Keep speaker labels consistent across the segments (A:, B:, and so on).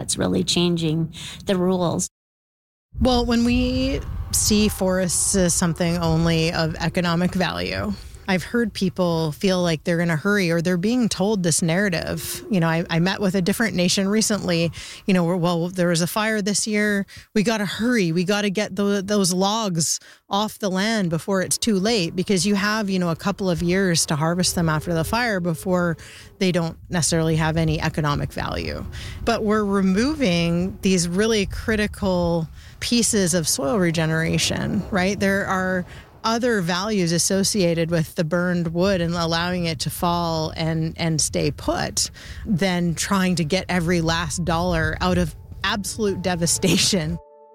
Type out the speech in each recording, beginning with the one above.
A: that's really changing the rules.
B: Well, when we see forests as something only of economic value, I've heard people feel like they're in a hurry or they're being told this narrative. I met with a different nation recently, where, there was a fire this year. We got to hurry. We got to get those logs off the land before it's too late, because you have, a couple of years to harvest them after the fire before they don't necessarily have any economic value. But we're removing these really critical pieces of soil regeneration, right? There are other values associated with the burned wood and allowing it to fall and stay put than trying to get every last dollar out of absolute devastation.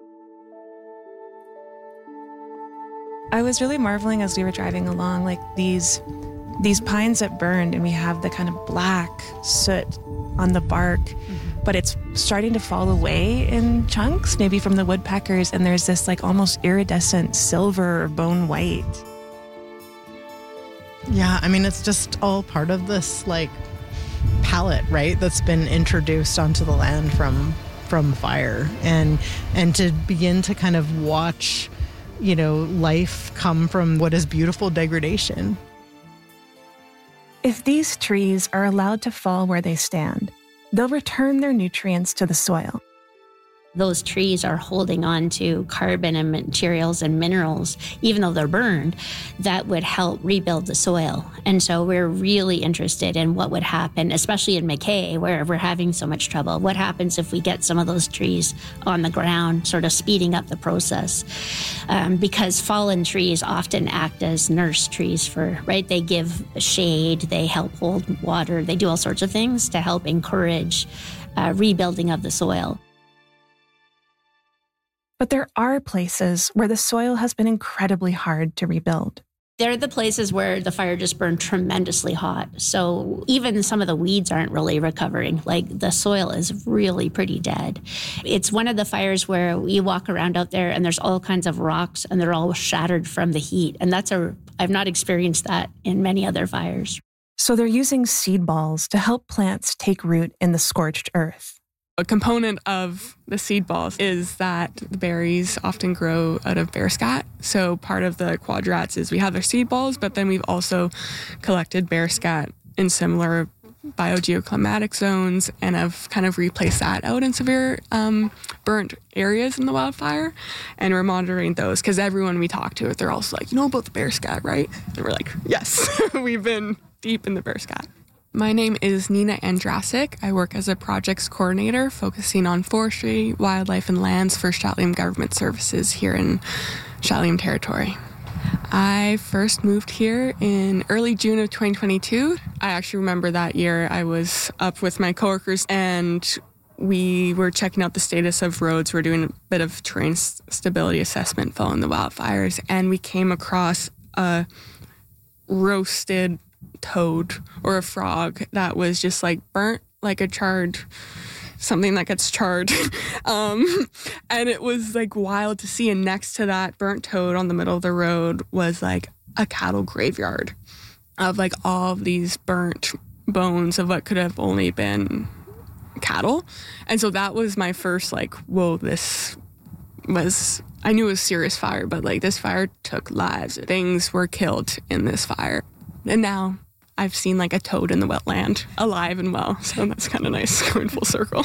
C: I was really marveling as we were driving along, like these pines that burned, and we have the kind of black soot on the bark, but it's starting to fall away in chunks, maybe from the woodpeckers, and there's this like almost iridescent silver or bone white.
B: Yeah, it's just all part of this like palette, right, that's been introduced onto the land from fire, and to begin to kind of watch, life come from what is beautiful degradation.
C: If these trees are allowed to fall where they stand, they'll return their nutrients to the soil.
A: Those trees are holding on to carbon and materials and minerals, even though they're burned, that would help rebuild the soil. And so we're really interested in what would happen, especially in McKay, where we're having so much trouble. What happens if we get some of those trees on the ground, sort of speeding up the process? Because fallen trees often act as nurse trees right? They give shade, they help hold water, they do all sorts of things to help encourage rebuilding of the soil.
C: But there are places where the soil has been incredibly hard to rebuild.
A: They're the places where the fire just burned tremendously hot. So even some of the weeds aren't really recovering. Like the soil is really pretty dead. It's one of the fires where we walk around out there and there's all kinds of rocks and they're all shattered from the heat. And I've not experienced that in many other fires.
C: So they're using seed balls to help plants take root in the scorched earth.
D: A component of the seed balls is that the berries often grow out of bear scat. So part of the quadrats is we have their seed balls, but then we've also collected bear scat in similar biogeoclimatic zones and have kind of replaced that out in severe burnt areas in the wildfire. And we're monitoring those because everyone we talk to, they're also like, about the bear scat, right? And we're like, yes, we've been deep in the bear scat. My name is Nina Andrasic. I work as a projects coordinator focusing on forestry, wildlife, and lands for Chatelaine Government Services here in Chatelaine Territory. I first moved here in early June of 2022. I actually remember that year I was up with my coworkers and we were checking out the status of roads. We're doing a bit of terrain stability assessment following the wildfires, and we came across a roasted toad or a frog that was just like burnt, like a charred, something that gets charred. And it was like wild to see. And next to that burnt toad on the middle of the road was like a cattle graveyard of like all of these burnt bones of what could have only been cattle. And so that was my first like, whoa, this was, I knew it was serious fire, but like this fire took lives. Things were killed in this fire. And now I've seen like a toad in the wetland, alive and well. So that's kind of nice, going full circle.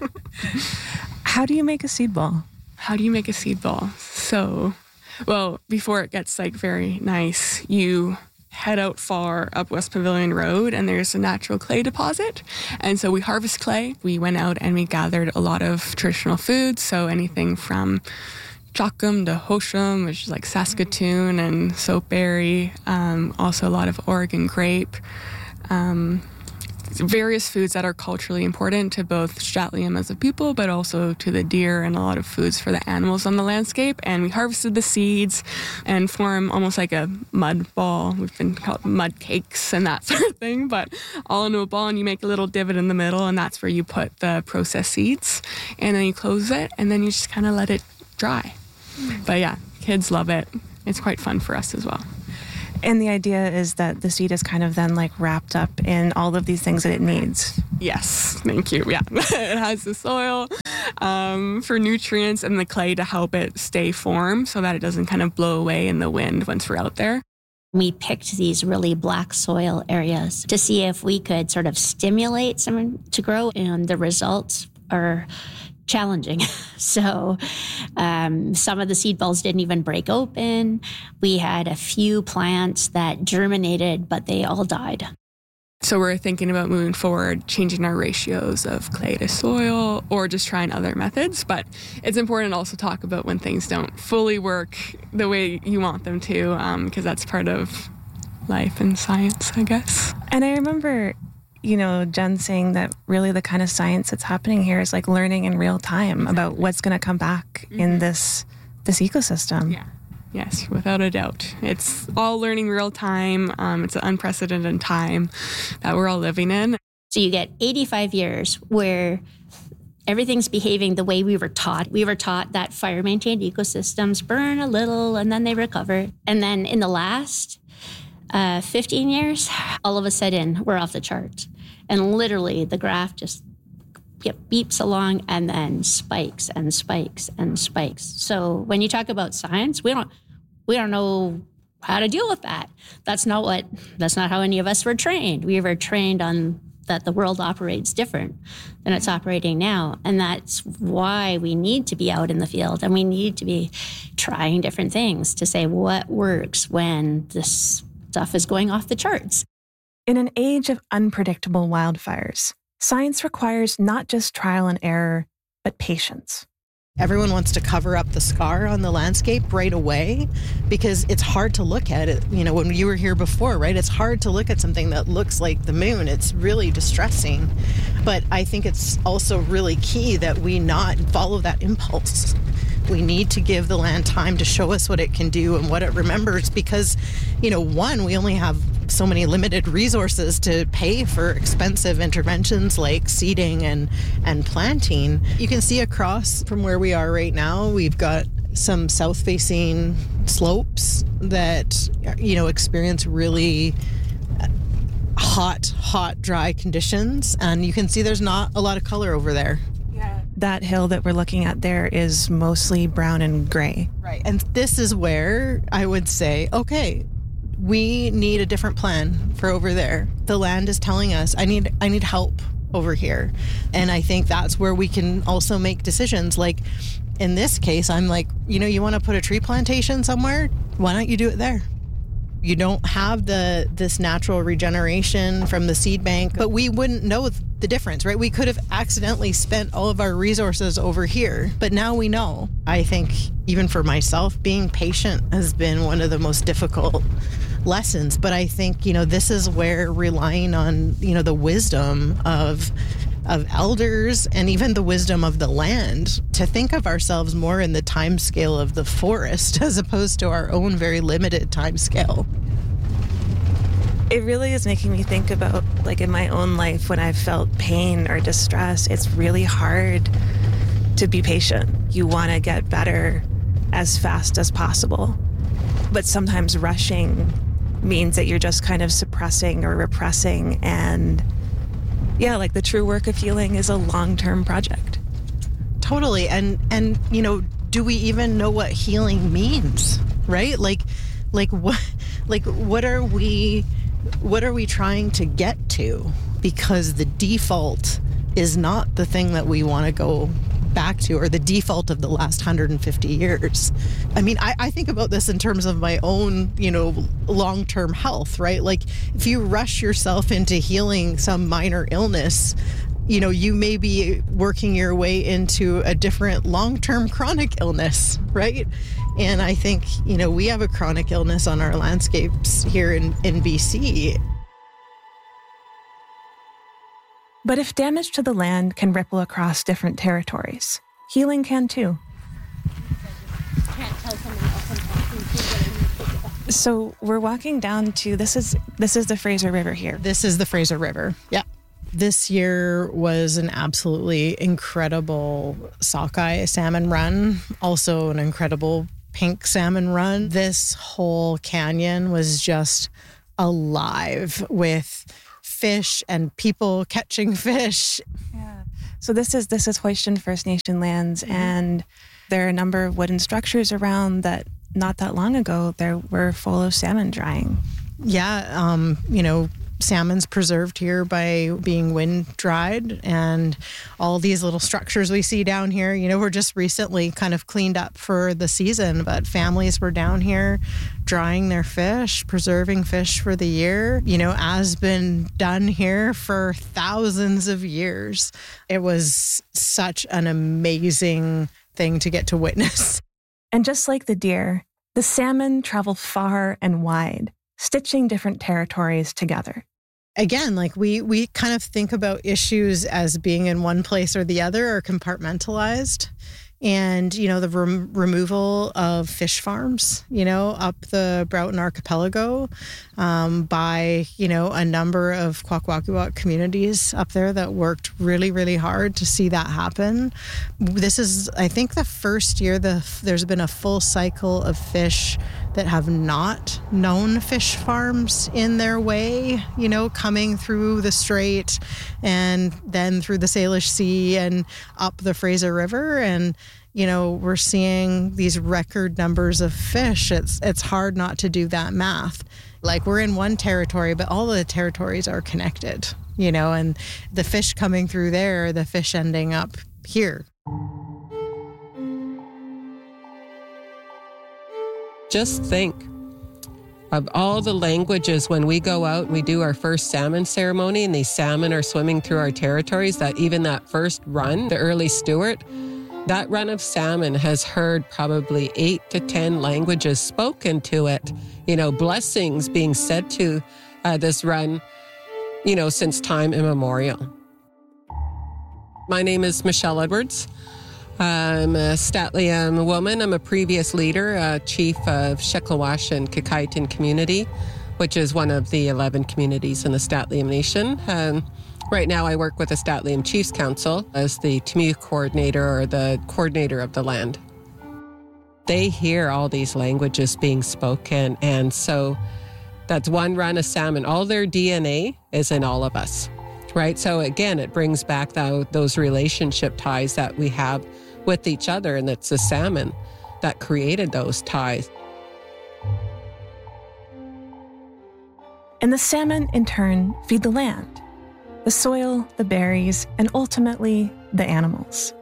C: How do you make a seed ball?
D: How do you make a seed ball? So, well, before it gets like very nice, you head out far up West Pavilion Road and there's a natural clay deposit. And so we harvest clay. We went out and we gathered a lot of traditional foods. So anything from Jochum to Hosham, which is like Saskatoon and soapberry, also a lot of Oregon grape, various foods that are culturally important to both Chatelaine as a people, but also to the deer, and a lot of foods for the animals on the landscape. And we harvested the seeds and form almost like a mud ball. We've been called mud cakes and that sort of thing, but all into a ball, and you make a little divot in the middle, and that's where you put the processed seeds, and then you close it, and then you just kind of let it dry. But yeah, kids love it. It's quite fun for us as well.
C: And the idea is that the seed is kind of then like wrapped up in all of these things that it needs.
D: Yes, thank you. Yeah, it has the soil, for nutrients and the clay to help it stay formed so that it doesn't kind of blow away in the wind once we're out there.
A: We picked these really black soil areas to see if we could sort of stimulate some to grow, and the results are challenging. So some of the seed balls didn't even break open. We had a few plants that germinated, but they all died.
D: So we're thinking about moving forward, changing our ratios of clay to soil or just trying other methods. But it's important to also talk about when things don't fully work the way you want them to, because that's part of life and science, I guess.
C: And I remember, Jen saying that really the kind of science that's happening here is like learning in real time about what's going to come back in this ecosystem.
D: Yeah. Yes, without a doubt. It's all learning real time. It's an unprecedented time that we're all living in.
A: So you get 85 years where everything's behaving the way we were taught. We were taught that fire-maintained ecosystems burn a little and then they recover. And then in the last 15 years, all of a sudden, we're off the charts. And literally, the graph just beeps along and then spikes and spikes and spikes. So when you talk about science, we don't know how to deal with that. That's not how any of us were trained. We were trained on that the world operates different than it's operating now. And that's why we need to be out in the field and we need to be trying different things to say what works when this stuff is going off the charts.
C: In an age of unpredictable wildfires, science requires not just trial and error, but patience.
B: Everyone wants to cover up the scar on the landscape right away because it's hard to look at it. When you were here before, right? It's hard to look at something that looks like the moon. It's really distressing. But I think it's also really key that we not follow that impulse. We need to give the land time to show us what it can do and what it remembers because, one, we only have so many limited resources to pay for expensive interventions like seeding and planting. You can see across from where we are right now, we've got some south-facing slopes that, experience really hot, dry conditions. And you can see there's not a lot of color over there.
C: That hill that we're looking at there is mostly brown and gray.
B: Right. And this is where I would say, okay, we need a different plan for over there. The land is telling us, I need help over here. And I think that's where we can also make decisions. Like in this case, I'm like, you want to put a tree plantation somewhere? Why don't you do it there? You don't have this natural regeneration from the seed bank, but we wouldn't know the difference, right? We could have accidentally spent all of our resources over here, but now we know. I think even for myself, being patient has been one of the most difficult lessons. But I think, this is where relying on, the wisdom of elders and even the wisdom of the land to think of ourselves more in the time scale of the forest as opposed to our own very limited time scale.
C: It really is making me think about, like in my own life, when I've felt pain or distress, it's really hard to be patient. You want to get better as fast as possible. But sometimes rushing means that you're just kind of suppressing or repressing. And yeah, like the true work of healing is a long-term project.
B: Totally. And do we even know what healing means, right? What are we trying to get to? Because the default is not the thing that we want to go back to, or the default of the last 150 years. I mean, I think about this in terms of my own, long-term health, right? Like if you rush yourself into healing some minor illness, you may be working your way into a different long-term chronic illness, right? And I think, we have a chronic illness on our landscapes here in BC.
C: But if damage to the land can ripple across different territories, healing can too. So we're walking down to, this is the Fraser River here.
B: This is the Fraser River. Yeah. This year was an absolutely incredible sockeye salmon run, also an incredible pink salmon run. This whole canyon was just alive with fish and people catching fish.
C: Yeah. So this is Hoiston First Nation lands, and there are a number of wooden structures around that not that long ago they were full of salmon drying.
B: Yeah, salmon's preserved here by being wind dried, and all these little structures we see down here, were just recently kind of cleaned up for the season, but families were down here drying their fish, preserving fish for the year, as been done here for thousands of years. It was such an amazing thing to get to witness.
C: And just like the deer, the salmon travel far and wide, stitching different territories together.
B: Again, like we kind of think about issues as being in one place or the other, or compartmentalized. And, the removal of fish farms, up the Broughton Archipelago by, a number of Kwakwaka'wakw communities up there that worked really, really hard to see that happen. This is, I think, the first year there's been a full cycle of fish that have not known fish farms in their way, coming through the Strait and then through the Salish Sea and up the Fraser River. And, we're seeing these record numbers of fish. It's hard not to do that math. Like, we're in one territory, but all of the territories are connected, and the fish coming through there, the fish ending up here.
E: Just think of all the languages when we go out and we do our first salmon ceremony and these salmon are swimming through our territories, that even that first run, the early Stuart, that run of salmon has heard probably 8 to 10 languages spoken to it, blessings being said to this run, since time immemorial. My name is Michelle Edwards. I'm a Statliam woman. I'm a previous leader, chief of Shekelwash and Kikaitan community, which is one of the 11 communities in the Statliam Nation. Right now I work with the Statliam Chiefs Council as the Temu coordinator, or the coordinator of the land. They hear all these languages being spoken, and so that's one run of salmon. All their DNA is in all of us, right? So again, it brings back those relationship ties that we have with each other, and it's the salmon that created those ties.
C: And the salmon, in turn, feed the land, the soil, the berries, and ultimately the animals.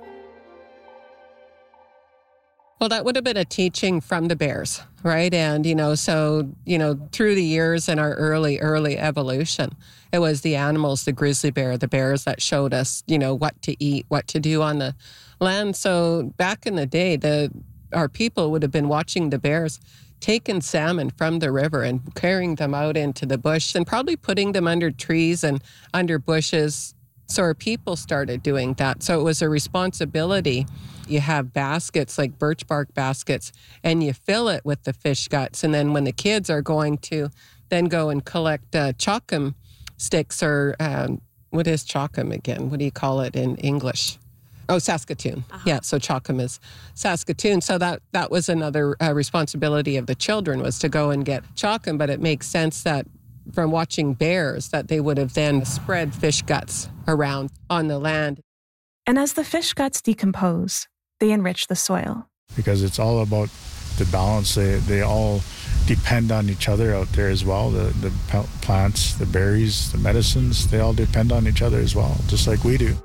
E: Well, that would have been a teaching from the bears, right? And, through the years in our early evolution, it was the animals, the grizzly bear, the bears that showed us, what to eat, what to do on the land. So back in the day, our people would have been watching the bears taking salmon from the river and carrying them out into the bush and probably putting them under trees and under bushes. So our people started doing that. So it was a responsibility. You have baskets, like birch bark baskets, and you fill it with the fish guts. And then when the kids are going to then go and collect chokum sticks, or what is chokum again? What do you call it in English? Oh, Saskatoon. Uh-huh. Yeah, so chokum is Saskatoon. So that was another responsibility of the children, was to go and get chokum. But it makes sense that from watching bears that they would have then spread fish guts around on the land.
C: And as the fish guts decompose, they enrich the soil.
F: Because it's all about the balance. They all depend on each other out there as well. The plants, the berries, the medicines, they all depend on each other as well, just like we do.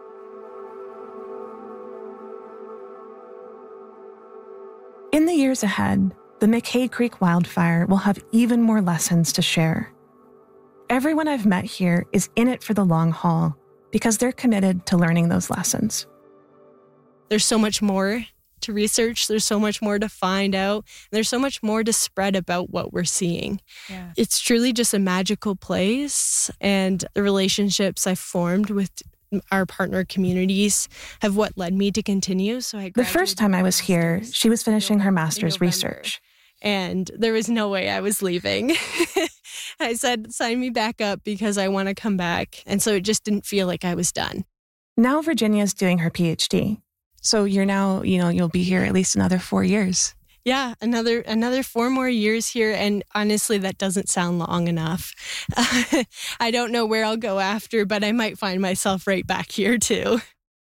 C: In the years ahead, the McKay Creek wildfire will have even more lessons to share. Everyone I've met here is in it for the long haul because they're committed to learning those lessons.
G: There's so much more to research. There's so much more to find out. There's so much more to spread about what we're seeing. Yeah. It's truly just a magical place, and the relationships I've formed with our partner communities have what led me to continue. So
C: the first time I was here, she was finishing her master's research.
G: And there was no way I was leaving. I said, sign me back up because I want to come back. And so it just didn't feel like I was done.
C: Now Virginia's doing her PhD. So you're now, you'll be here at least another 4 years.
G: Yeah, another 4 more years here. And honestly, that doesn't sound long enough. I don't know where I'll go after, but I might find myself right back here too.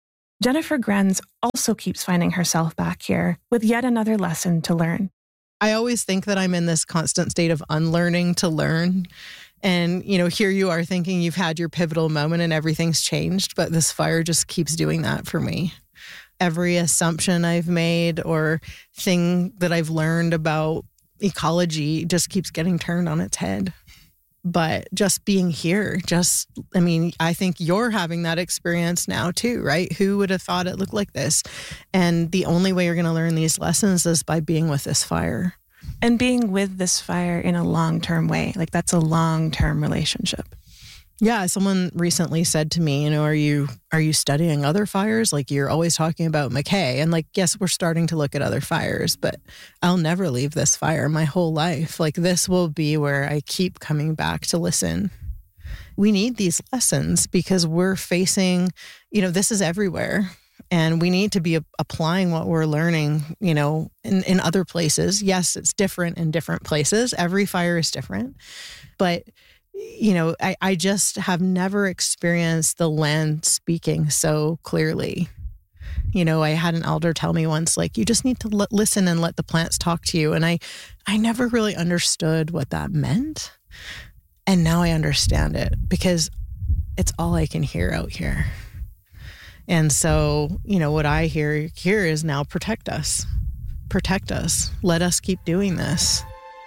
C: Jennifer Grenz also keeps finding herself back here with yet another lesson to learn.
B: I always think that I'm in this constant state of unlearning to learn. And, here you are thinking you've had your pivotal moment and everything's changed, but this fire just keeps doing that for me. Every assumption I've made or thing that I've learned about ecology just keeps getting turned on its head. But just being here, I think you're having that experience now too, right? Who would have thought it looked like this? And the only way you're going to learn these lessons is by being with this fire.
C: And being with this fire in a long-term way. Like that's a long-term relationship.
B: Yeah, someone recently said to me, are you studying other fires? Like you're always talking about McKay. And yes, we're starting to look at other fires, but I'll never leave this fire my whole life. Like this will be where I keep coming back to listen. We need these lessons because we're facing, this is everywhere. And we need to be applying what we're learning, in other places. Yes, it's different in different places. Every fire is different. But I just have never experienced the land speaking so clearly. I had an elder tell me once, you just need to listen and let the plants talk to you. And I never really understood what that meant. And now I understand it because it's all I can hear out here. And so, what I hear here is now protect us. Protect us. Let us keep doing this.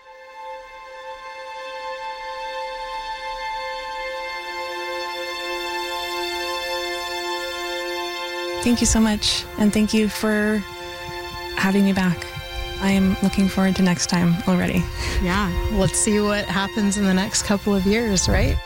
C: Thank you so much. And thank you for having me back. I am looking forward to next time already.
B: Yeah. Let's see what happens in the next couple of years, right?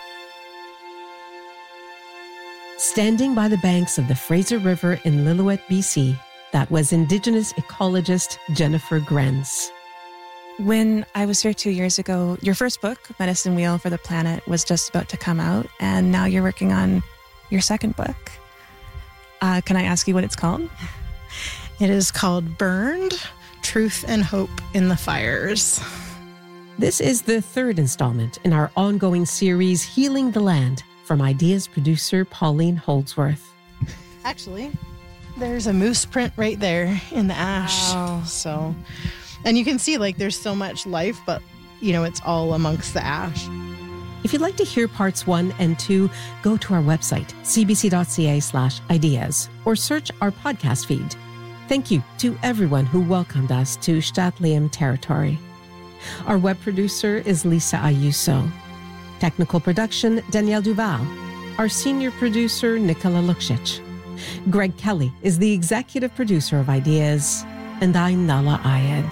H: Standing by the banks of the Fraser River in Lillooet, BC, that was Indigenous ecologist Jennifer Grenz.
C: When I was here 2 years ago, your first book, Medicine Wheel for the Planet, was just about to come out, and now you're working on your second book. Can I ask you what it's called?
B: It is called Burned, Truth and Hope in the Fires.
H: This is the third installment in our ongoing series, Healing the Land, from Ideas producer Pauline Holdsworth.
B: Actually, there's a moose print right there in the ash.
C: Wow.
B: So, and you can see there's so much life, but it's all amongst the ash.
H: If you'd like to hear parts 1 and 2, go to our website, cbc.ca/ideas, or search our podcast feed. Thank you to everyone who welcomed us to St'át'imc territory. Our web producer is Lisa Ayuso. Technical production, Danielle Duval. Our senior producer, Nicola Luksic. Greg Kelly is the executive producer of Ideas, and I'm Nala Ayed.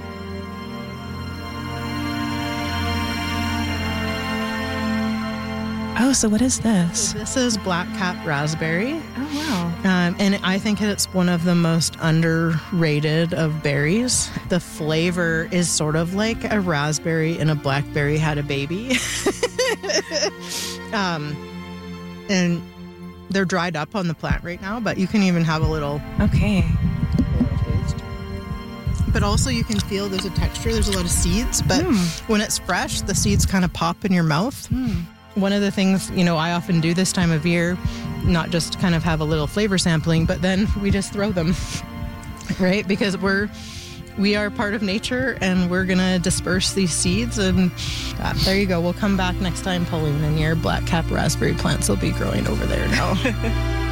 C: Oh, so what is this?
B: This is black cap raspberry.
C: Oh, wow.
B: And I think it's one of the most underrated of berries. The flavor is sort of like a raspberry and a blackberry had a baby. And they're dried up on the plant right now, but you can even have a little
C: taste.
B: But also you can feel there's a texture, there's a lot of seeds, but when it's fresh, the seeds kind of pop in your mouth. One of the things, I often do this time of year, not just kind of have a little flavor sampling, but then we just throw them, right? Because we are part of nature and we're going to disperse these seeds. And there you go. We'll come back next time, Pauline, and your black cap raspberry plants will be growing over there now.